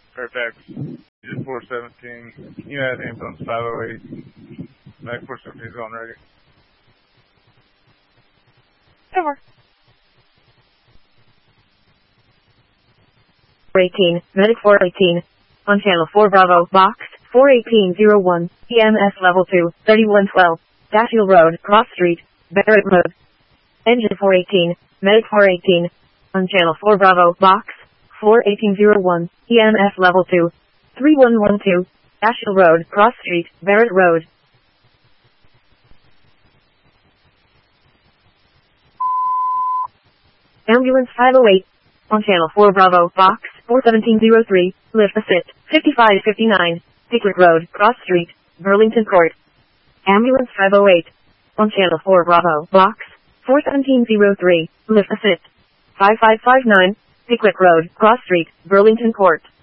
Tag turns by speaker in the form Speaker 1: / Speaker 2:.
Speaker 1: Fairfax, 417. You had ambulance 508. Medic 417 is on ready.
Speaker 2: Over. 418, Medic 418. On channel 4 Bravo, box 41801, EMS level 2, 3112, Dashiell Road, Cross Street, Barrett Road. Engine 418, Medic 418. On channel 4 Bravo, box 41801, EMS level 2, 3112, Dashiell Road, Cross Street, Barrett Road. Ambulance 508. On channel 4 Bravo, box 41703, lift assist, 5559, Pickwick Road, Cross Street, Burlington Court. Ambulance 508. On channel 4 Bravo, box 41703, lift assist, 5559, Pickwick Road, Cross Street, Burlington Court.